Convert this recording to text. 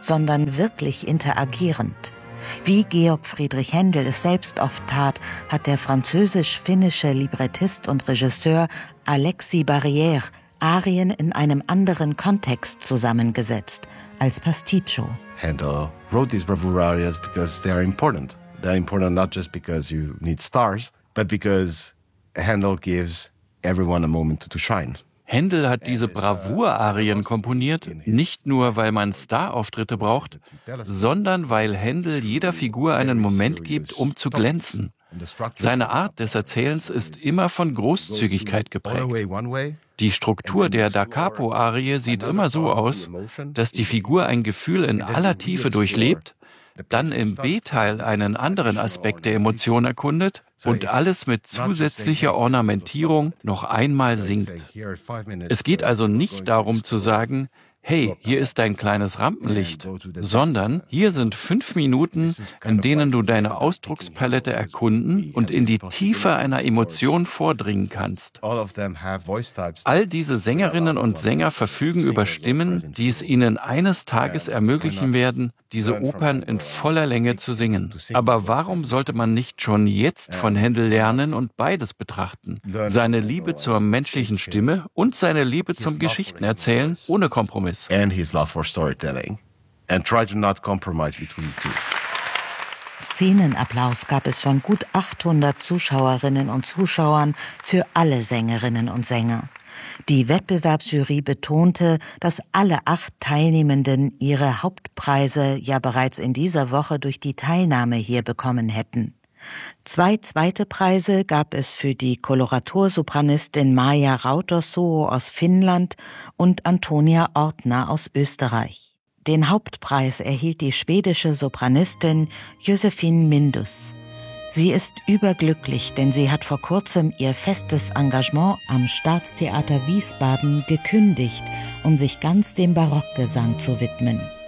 sondern wirklich interagierend. Wie Georg Friedrich Händel es selbst oft tat, hat der französisch-finnische Librettist und Regisseur Alexis Barrière Arien in einem anderen Kontext zusammengesetzt, als Pasticcio. Handel wrote these bravura arias because they are important. They're important not just because you need stars, but because Handel gives everyone a moment to shine. Händel hat diese Bravour-Arien komponiert, nicht nur, weil man Star-Auftritte braucht, sondern weil Händel jeder Figur einen Moment gibt, um zu glänzen. Seine Art des Erzählens ist immer von Großzügigkeit geprägt. Die Struktur der Da Capo-Arie sieht immer so aus, dass die Figur ein Gefühl in aller Tiefe durchlebt, dann im B-Teil einen anderen Aspekt der Emotion erkundet und alles mit zusätzlicher Ornamentierung noch einmal singt. Es geht also nicht darum zu sagen, hey, hier ist dein kleines Rampenlicht, sondern hier sind 5 Minuten, in denen du deine Ausdruckspalette erkunden und in die Tiefe einer Emotion vordringen kannst. All diese Sängerinnen und Sänger verfügen über Stimmen, die es ihnen eines Tages ermöglichen werden, diese Opern in voller Länge zu singen. Aber warum sollte man nicht schon jetzt von Händel lernen und beides betrachten? Seine Liebe zur menschlichen Stimme und seine Liebe zum Geschichtenerzählen ohne Kompromiss. And his love for storytelling. And try to not compromise between the two. Szenenapplaus gab es von gut 800 Zuschauerinnen und Zuschauern für alle Sängerinnen und Sänger. Die Wettbewerbsjury betonte, dass alle 8 Teilnehmenden ihre Hauptpreise ja bereits in dieser Woche durch die Teilnahme hier bekommen hätten. 2 zweite Preise gab es für die Koloratursopranistin Maja Rautersuo aus Finnland und Antonia Ortner aus Österreich. Den Hauptpreis erhielt die schwedische Sopranistin Josefin Mindus. Sie ist überglücklich, denn sie hat vor kurzem ihr festes Engagement am Staatstheater Wiesbaden gekündigt, um sich ganz dem Barockgesang zu widmen.